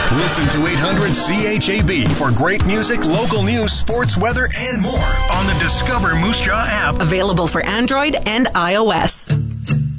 Listen to 800 CHAB for great music, local news, sports, weather, and more on the Discover Moose Jaw app. Available for Android and iOS.